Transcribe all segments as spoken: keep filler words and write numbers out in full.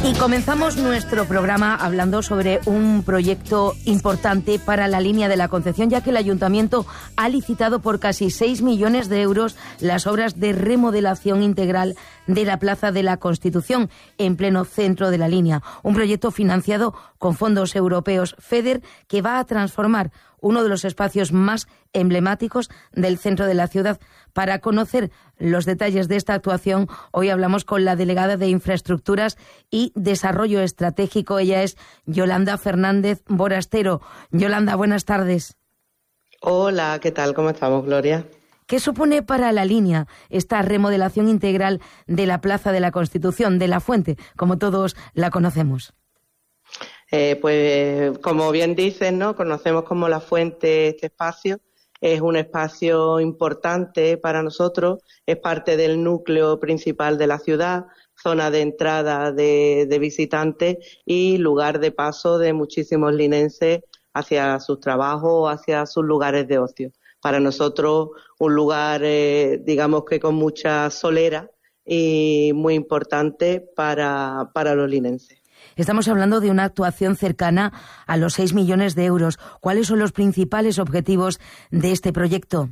Y comenzamos nuestro programa hablando sobre un proyecto importante para la línea de la Concepción, ya que el Ayuntamiento ha licitado por casi seis millones de euros las obras de remodelación integral de la Plaza de la Constitución, en pleno centro de la línea. Un proyecto financiado con fondos europeos FEDER que va a transformar uno de los espacios más emblemáticos del centro de la ciudad. Para conocer los detalles de esta actuación, hoy hablamos con la delegada de Infraestructuras y Desarrollo Estratégico. Ella es Yolanda Fernández Borastero. Yolanda, buenas tardes. Hola, ¿qué tal? ¿Cómo estamos, Gloria? ¿Qué supone para la línea esta remodelación integral de la Plaza de la Constitución, de la Fuente, como todos la conocemos? Eh, pues como bien dicen, ¿no? Conocemos como La Fuente este espacio. Es un espacio importante para nosotros, es parte del núcleo principal de la ciudad, zona de entrada de, de visitantes y lugar de paso de muchísimos linenses hacia sus trabajos, hacia sus lugares de ocio. Para nosotros un lugar, eh, digamos que con mucha solera y muy importante para, para los linenses. Estamos hablando de una actuación cercana a los seis millones de euros. ¿Cuáles son los principales objetivos de este proyecto?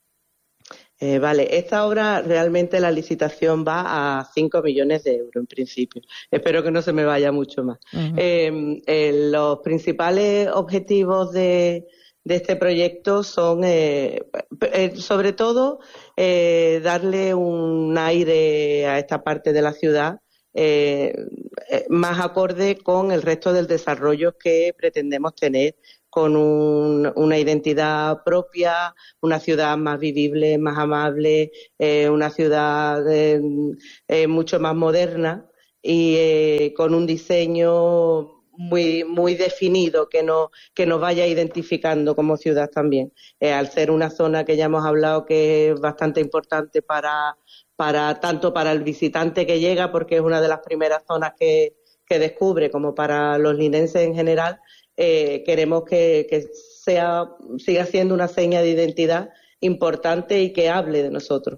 Eh, vale, esta obra realmente la licitación va a cinco millones de euros en principio. Espero que no se me vaya mucho más. Uh-huh. eh, eh, los principales objetivos de, de este proyecto son, eh, eh, sobre todo, eh, darle un aire a esta parte de la ciudad Eh, eh, más acorde con el resto del desarrollo que pretendemos tener, con un, una identidad propia, una ciudad más vivible, más amable, eh, una ciudad eh, eh, mucho más moderna y eh, con un diseño muy muy definido que nos que nos vaya identificando como ciudad también. Eh, al ser una zona que ya hemos hablado que es bastante importante para para tanto para el visitante que llega, porque es una de las primeras zonas que, que descubre, como para los linenses en general, eh, queremos que, que sea siga siendo una seña de identidad importante y que hable de nosotros.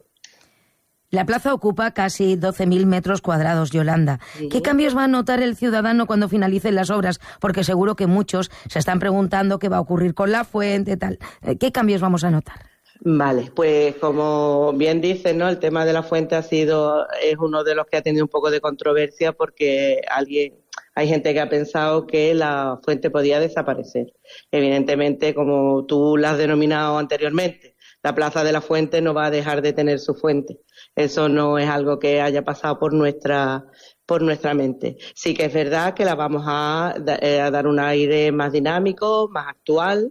La plaza ocupa casi doce mil metros cuadrados, Yolanda. Sí. ¿Qué cambios va a notar el ciudadano cuando finalicen las obras? Porque seguro que muchos se están preguntando qué va a ocurrir con la fuente, tal. ¿Qué cambios vamos a notar? Vale, pues como bien dices, ¿no? El tema de la fuente ha sido, es uno de los que ha tenido un poco de controversia porque alguien, hay gente que ha pensado que la fuente podía desaparecer. Evidentemente, como tú la has denominado anteriormente, la Plaza de la Fuente no va a dejar de tener su fuente. Eso no es algo que haya pasado por nuestra por nuestra mente. Sí que es verdad que la vamos a, a dar un aire más dinámico, más actual,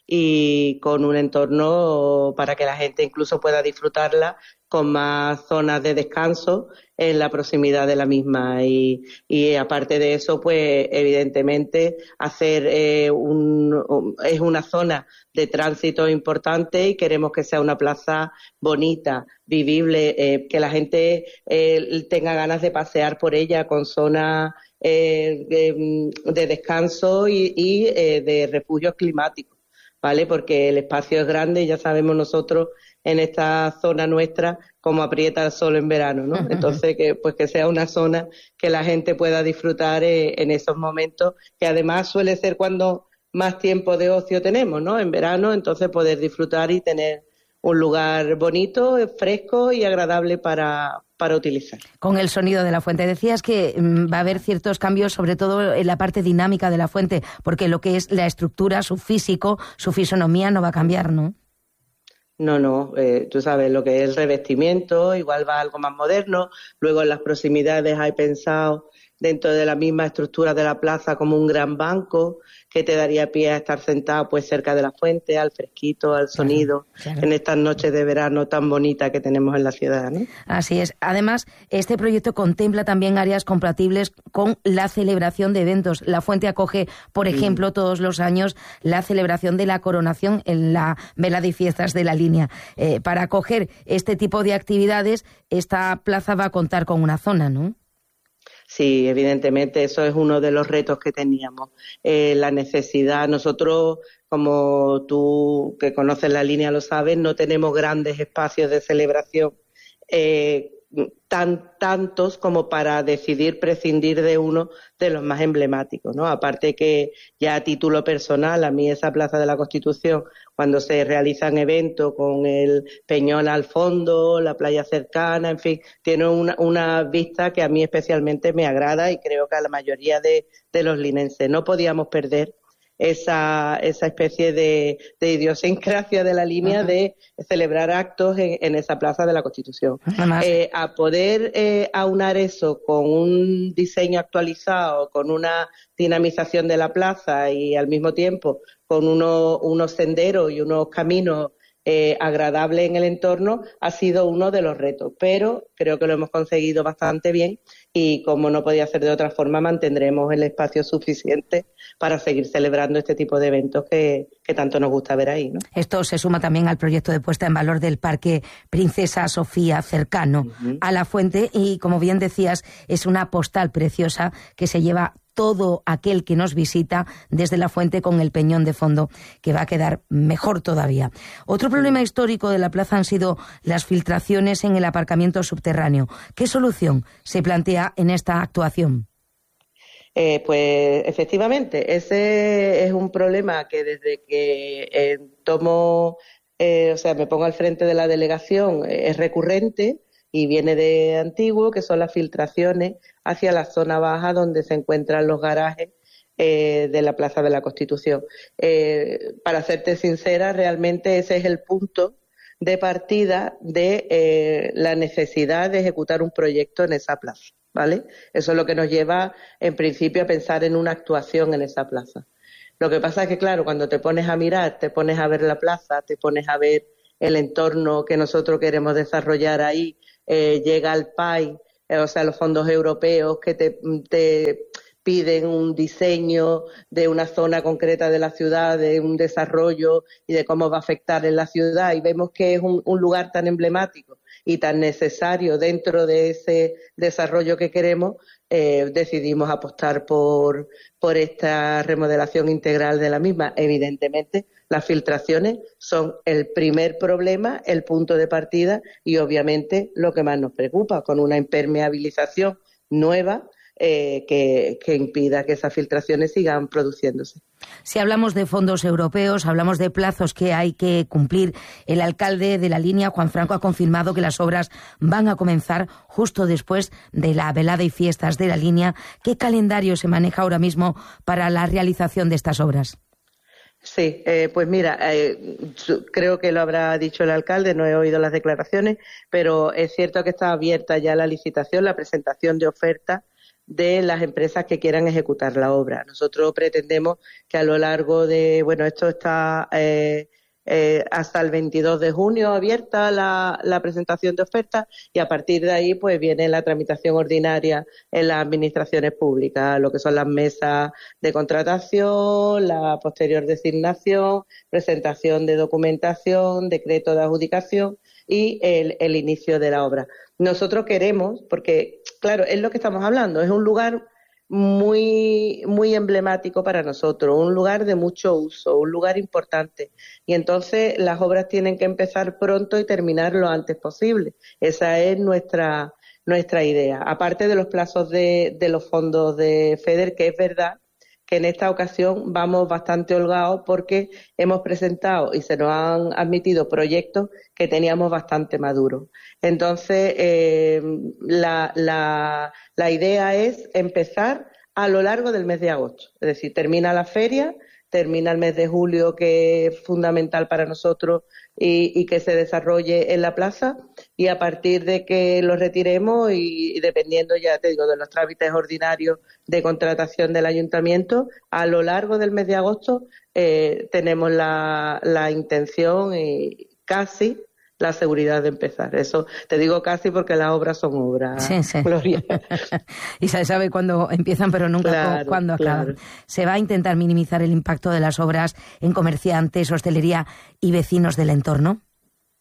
y con un entorno para que la gente incluso pueda disfrutarla con más zonas de descanso en la proximidad de la misma y, y aparte de eso, pues evidentemente hacer eh, un, un, es una zona de tránsito importante y queremos que sea una plaza bonita, vivible, eh, que la gente eh, tenga ganas de pasear por ella con zonas eh, de, de descanso y, y eh, de refugios climáticos. ¿Vale? Porque el espacio es grande y ya sabemos nosotros en esta zona nuestra cómo aprieta el sol en verano, ¿no? Entonces, que pues que sea una zona que la gente pueda disfrutar eh, en esos momentos, que además suele ser cuando más tiempo de ocio tenemos, ¿no? En verano, entonces poder disfrutar y tener un lugar bonito, fresco y agradable para, para utilizar. Con el sonido de la fuente. Decías que mmm, va a haber ciertos cambios, sobre todo en la parte dinámica de la fuente, porque lo que es la estructura, su físico, su fisonomía no va a cambiar, ¿no? No, no, eh, tú sabes lo que es el revestimiento, igual va algo más moderno, luego en las proximidades hay pensado dentro de la misma estructura de la plaza como un gran banco que te daría pie a estar sentado pues cerca de la fuente, al fresquito, al sonido, claro, claro, en estas noches de verano tan bonitas que tenemos en la ciudad, ¿no? Así es. Además, este proyecto contempla también áreas compatibles con la celebración de eventos. La fuente acoge, por ejemplo, mm. todos los años la celebración de la coronación en la vela de fiestas de la línea. Eh, para acoger este tipo de actividades, esta plaza va a contar con una zona, ¿no? Sí, evidentemente, eso es uno de los retos que teníamos. Eh, la necesidad, nosotros, como tú que conoces la línea lo sabes, no tenemos grandes espacios de celebración eh, tan tantos como para decidir prescindir de uno de los más emblemáticos, ¿no? Aparte que ya a título personal, a mí esa Plaza de la Constitución, cuando se realizan eventos con el Peñón al fondo, la playa cercana, en fin, tiene una, una vista que a mí especialmente me agrada y creo que a la mayoría de, de los linenses. No podíamos perder esa esa especie de, de idiosincrasia de la línea Ajá. de celebrar actos en, en esa Plaza de la Constitución. Eh, a poder eh, aunar eso con un diseño actualizado, con una dinamización de la plaza y al mismo tiempo con uno, unos senderos y unos caminos eh, agradables en el entorno, ha sido uno de los retos, pero creo que lo hemos conseguido bastante bien y, como no podía ser de otra forma, mantendremos el espacio suficiente para seguir celebrando este tipo de eventos que, que tanto nos gusta ver ahí, ¿no? Esto se suma también al proyecto de puesta en valor del Parque Princesa Sofía, cercano uh-huh. a la fuente, y como bien decías, es una postal preciosa que se lleva todo aquel que nos visita desde la fuente con el peñón de fondo, que va a quedar mejor todavía. Otro problema histórico de la plaza han sido las filtraciones en el aparcamiento subterráneo. ¿Qué solución se plantea en esta actuación? Eh, pues efectivamente, ese es un problema que desde que eh, tomo, eh, o sea, me pongo al frente de la delegación, eh, es recurrente y viene de antiguo, que son las filtraciones hacia la zona baja donde se encuentran los garajes eh, de la Plaza de la Constitución. Eh, para serte sincera, realmente ese es el punto de partida de eh, la necesidad de ejecutar un proyecto en esa plaza, ¿vale? Eso es lo que nos lleva, en principio, a pensar en una actuación en esa plaza. Lo que pasa es que, claro, cuando te pones a mirar, te pones a ver la plaza, te pones a ver el entorno que nosotros queremos desarrollar ahí, eh, llega al P A I, eh, o sea, los fondos europeos que te, te piden un diseño de una zona concreta de la ciudad, de un desarrollo y de cómo va a afectar en la ciudad, y vemos que es un, un lugar tan emblemático y tan necesario dentro de ese desarrollo que queremos, eh, decidimos apostar por, por esta remodelación integral de la misma. Evidentemente, las filtraciones son el primer problema, el punto de partida y obviamente lo que más nos preocupa, con una impermeabilización nueva eh, que, que impida que esas filtraciones sigan produciéndose. Si hablamos de fondos europeos, hablamos de plazos que hay que cumplir. El alcalde de la línea, Juan Franco, ha confirmado que las obras van a comenzar justo después de la velada y fiestas de la línea. ¿Qué calendario se maneja ahora mismo para la realización de estas obras? Sí, eh, pues mira, eh, creo que lo habrá dicho el alcalde, no he oído las declaraciones, pero es cierto que está abierta ya la licitación, la presentación de ofertas de las empresas que quieran ejecutar la obra. Nosotros pretendemos que a lo largo de, bueno, esto está eh, eh, hasta el veintidós de junio abierta la, la presentación de ofertas, y a partir de ahí pues viene la tramitación ordinaria en las administraciones públicas, lo que son las mesas de contratación, la posterior designación, presentación de documentación, decreto de adjudicación y el, el inicio de la obra. Nosotros queremos, porque claro, es lo que estamos hablando, es un lugar muy muy emblemático para nosotros, un lugar de mucho uso, un lugar importante, y entonces las obras tienen que empezar pronto y terminar lo antes posible. Esa es nuestra nuestra idea, aparte de los plazos de, de los fondos de FEDER, que es verdad que en esta ocasión vamos bastante holgados porque hemos presentado y se nos han admitido proyectos que teníamos bastante maduros. Entonces, eh, la, la, la idea es empezar a lo largo del mes de agosto. Es decir, termina la feria, termina el mes de julio, que es fundamental para nosotros y, y que se desarrolle en la plaza, y a partir de que lo retiremos y, y dependiendo, ya te digo, de los trámites ordinarios de contratación del ayuntamiento, a lo largo del mes de agosto eh, tenemos la, la intención y casi la seguridad de empezar. Eso te digo casi porque las obras son obras, sí, sí. Gloria. Y se sabe cuándo empiezan, pero nunca claro, cuándo acaban. Claro. Se va a intentar minimizar el impacto de las obras en comerciantes, hostelería y vecinos del entorno.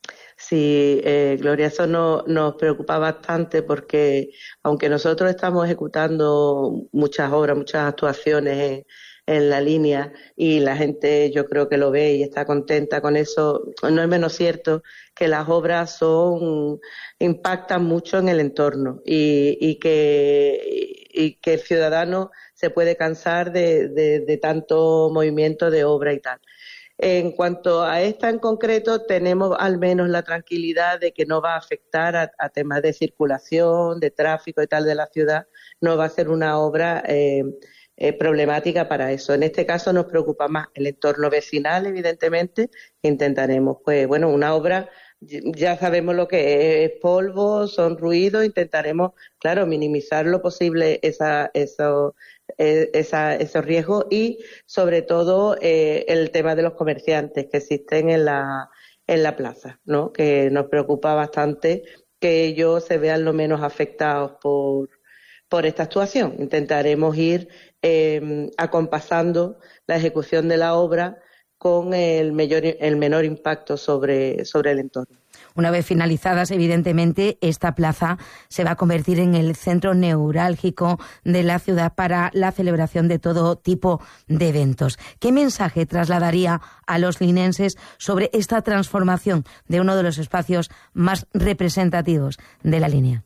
Sí, eh, Gloria, eso no, nos preocupa bastante porque aunque nosotros estamos ejecutando muchas obras, muchas actuaciones en, en la línea y la gente yo creo que lo ve y está contenta con eso, no es menos cierto que las obras son impactan mucho en el entorno y, y, que, y que el ciudadano se puede cansar de, de, de tanto movimiento de obra y tal. En cuanto a esta en concreto, tenemos al menos la tranquilidad de que no va a afectar a, a temas de circulación, de tráfico y tal de la ciudad. No va a ser una obra eh, eh, problemática para eso. En este caso nos preocupa más el entorno vecinal, evidentemente. Intentaremos, pues, bueno, una obra, ya sabemos lo que es, es polvo, son ruidos. Intentaremos, claro, minimizar lo posible esa, eso. Esa, esos riesgos y sobre todo eh, el tema de los comerciantes que existen en la en la plaza, ¿no? Que nos preocupa bastante que ellos se vean lo menos afectados por por esta actuación. Intentaremos ir eh, acompasando la ejecución de la obra con el mayor el menor impacto sobre sobre el entorno. Una vez finalizadas, evidentemente, esta plaza se va a convertir en el centro neurálgico de la ciudad para la celebración de todo tipo de eventos. ¿Qué mensaje trasladaría a los linenses sobre esta transformación de uno de los espacios más representativos de la línea?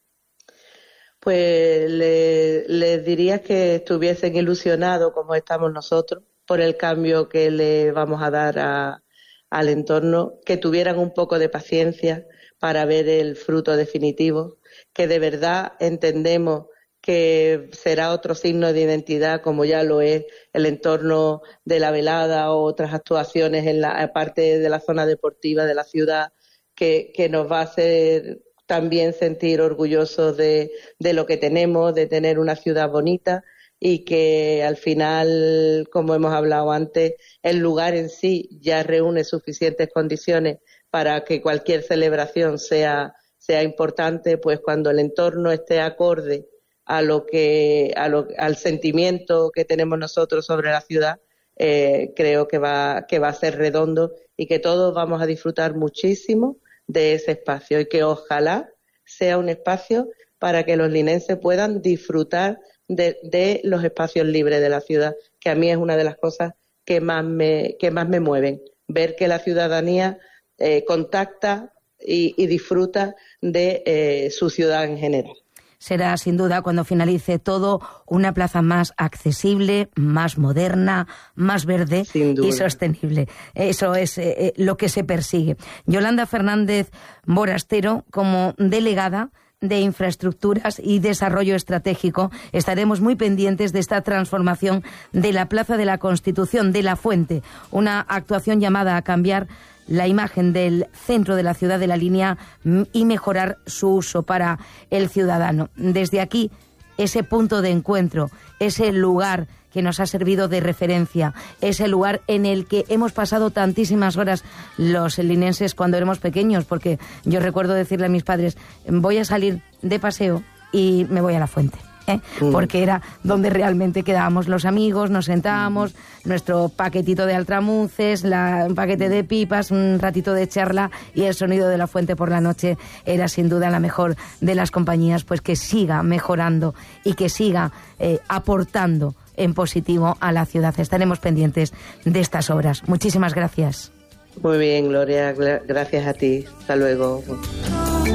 Pues les le diría que estuviesen ilusionados como estamos nosotros por el cambio que le vamos a dar a al entorno, que tuvieran un poco de paciencia para ver el fruto definitivo, que de verdad entendemos que será otro signo de identidad, como ya lo es el entorno de la velada o otras actuaciones en la parte de la zona deportiva de la ciudad, que, que nos va a hacer también sentir orgullosos de, de lo que tenemos, de tener una ciudad bonita, y que al final, como hemos hablado antes, el lugar en sí ya reúne suficientes condiciones para que cualquier celebración sea, sea importante, pues cuando el entorno esté acorde a lo que, a lo, al sentimiento que tenemos nosotros sobre la ciudad, eh, creo que va, que va a ser redondo y que todos vamos a disfrutar muchísimo de ese espacio y que ojalá sea un espacio para que los linenses puedan disfrutar De, de los espacios libres de la ciudad, que a mí es una de las cosas que más me, que más me mueven, ver que la ciudadanía eh, contacta y, y disfruta de eh, su ciudad en general. Será sin duda cuando finalice todo una plaza más accesible, más moderna, más verde y sostenible. Eso es eh, lo que se persigue. Yolanda Fernández Borastero, como delegada de Infraestructuras y Desarrollo Estratégico, estaremos muy pendientes de esta transformación de la Plaza de la Constitución, de la Fuente, una actuación llamada a cambiar la imagen del centro de la ciudad de la línea y mejorar su uso para el ciudadano. Desde aquí, ese punto de encuentro, ese lugar que nos ha servido de referencia, ese lugar en el que hemos pasado tantísimas horas los linenses cuando éramos pequeños, porque yo recuerdo decirle a mis padres, voy a salir de paseo y me voy a la fuente, ¿eh? Mm. Porque era donde realmente quedábamos los amigos, nos sentábamos, mm. nuestro paquetito de altramuces, la, un paquete de pipas, un ratito de charla y el sonido de la fuente por la noche era sin duda la mejor de las compañías, pues que siga mejorando y que siga eh, aportando en positivo a la ciudad. Estaremos pendientes de estas obras. Muchísimas gracias. Muy bien, Gloria. Gracias a ti. Hasta luego.